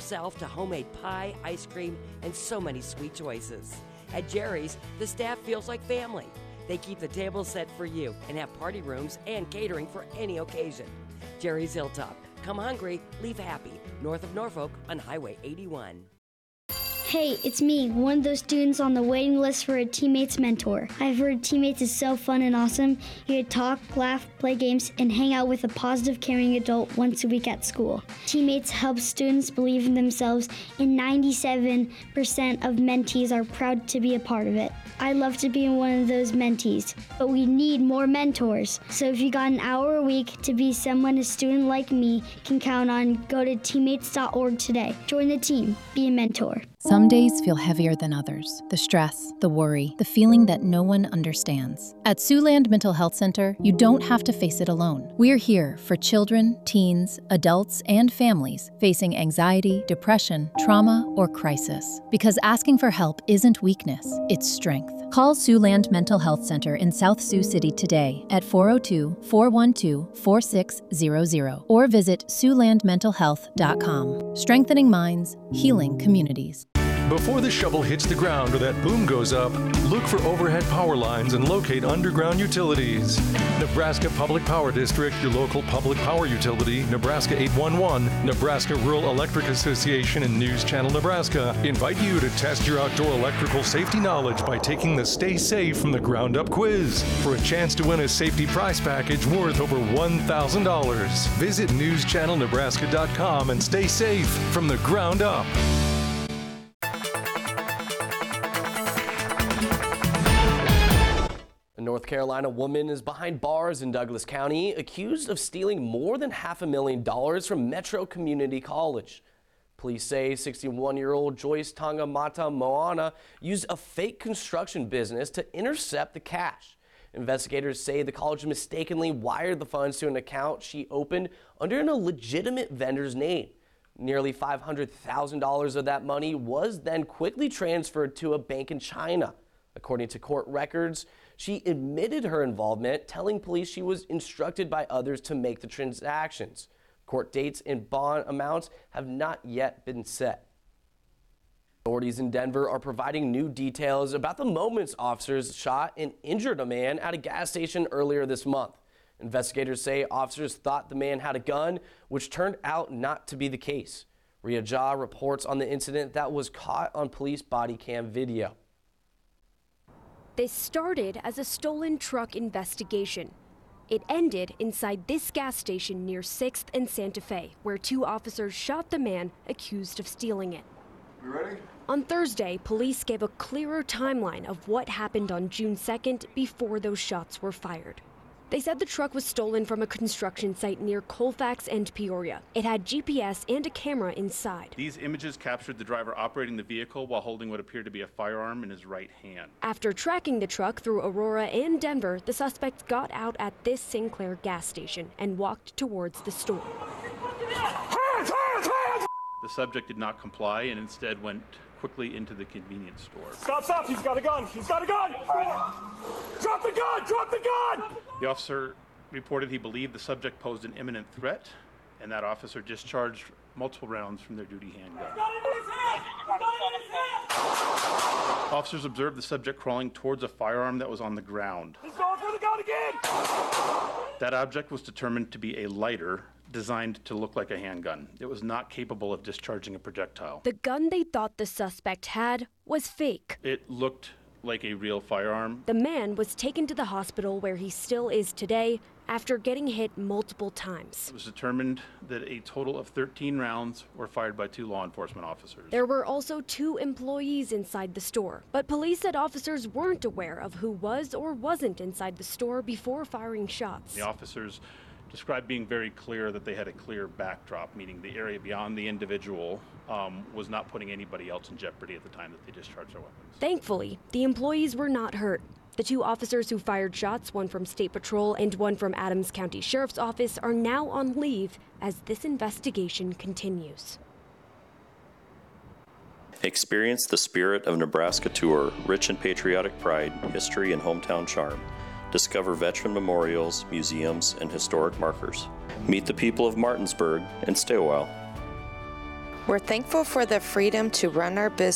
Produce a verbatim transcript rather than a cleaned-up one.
yourself to homemade pie, ice cream, and so many sweet choices. At Jerry's, the staff feels like family. They keep the tables set for you and have party rooms and catering for any occasion. Jerry's Hilltop. Come hungry, leave happy. North of Norfolk on Highway eighty-one. Hey, it's me, one of those students on the waiting list for a Teammates mentor. I've heard Teammates is so fun and awesome. You get to talk, laugh, play games, and hang out with a positive, caring adult once a week at school. Teammates helps students believe in themselves, and ninety-seven percent of mentees are proud to be a part of it. I love to be one of those mentees, but we need more mentors. So if you got an hour a week to be someone a student like me can count on, go to teammates dot org today. Join the team. Be a mentor. Some days feel heavier than others. The stress, the worry, the feeling that no one understands. At Siouxland Mental Health Center, you don't have to face it alone. We're here for children, teens, adults, and families facing anxiety, depression, trauma, or crisis. Because asking for help isn't weakness, it's strength. Call Siouxland Mental Health Center in South Sioux City today at four oh two, four one two, four six zero zero or visit siouxland mental health dot com. Strengthening minds, healing communities. Before the shovel hits the ground or that boom goes up, look for overhead power lines and locate underground utilities. Nebraska Public Power District, your local public power utility, Nebraska eight one one, Nebraska Rural Electric Association, and News Channel Nebraska invite you to test your outdoor electrical safety knowledge by taking the Stay Safe from the Ground Up quiz for a chance to win a safety prize package worth over one thousand dollars. Visit news channel nebraska dot com and stay safe from the ground up. A North Carolina woman is behind bars in Douglas County, accused of stealing more than half a million dollars from Metro Community College. Police say sixty-one-year-old Joyce Tonga Mata Moana used a fake construction business to intercept the cash. Investigators say the college mistakenly wired the funds to an account she opened under a legitimate vendor's name. Nearly five hundred thousand dollars of that money was then quickly transferred to a bank in China. According to court records, she admitted her involvement, telling police she was instructed by others to make the transactions. Court dates and bond amounts have not yet been set. Authorities in Denver are providing new details about the moments officers shot and injured a man at a gas station earlier this month. Investigators say officers thought the man had a gun, which turned out not to be the case. Ria Jha reports on the incident that was caught on police body cam video. This started as a stolen truck investigation. It ended inside this gas station near sixth and Santa Fe, where two officers shot the man accused of stealing it. You ready? On Thursday, police gave a clearer timeline of what happened on June second before those shots were fired. They said the truck was stolen from a construction site near Colfax and Peoria. It had G P S and a camera inside. These images captured the driver operating the vehicle while holding what appeared to be a firearm in his right hand. After tracking the truck through Aurora and Denver, the suspect got out at this Sinclair gas station and walked towards the store. The subject did not comply and instead went quickly into the convenience store. Stop, stop, he's got a gun, he's got a gun! Drop the gun, drop the gun! The officer reported he believed the subject posed an imminent threat, and that officer discharged multiple rounds from their duty handgun. Officers observed the subject crawling towards a firearm that was on the ground. He's going for the gun again! That object was determined to be a lighter designed to look like a handgun. It was not capable of discharging a projectile. The gun they thought the suspect had was fake. It looked like a real firearm. The man was taken to the hospital where he still is today after getting hit multiple times. It was determined that a total of thirteen rounds were fired by two law enforcement officers. There were also two employees inside the store, but police said officers weren't aware of who was or wasn't inside the store before firing shots. The officers described being very clear that they had a clear backdrop, meaning the area beyond the individual um, was not putting anybody else in jeopardy at the time that they discharged their weapons. Thankfully, the employees were not hurt. The two officers who fired shots, one from State Patrol and one from Adams County Sheriff's Office, are now on leave as this investigation continues. Experience the Spirit of Nebraska tour, rich in patriotic pride, history, and hometown charm. Discover veteran memorials, museums, and historic markers. Meet the people of Martinsburg and stay a while. We're thankful for the freedom to run our business